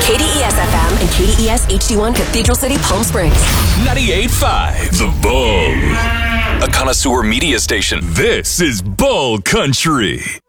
KDES FM and KDES HD1 Cathedral City, Palm Springs. 98.5 The Bull. A connoisseur media station. This is Bull Country.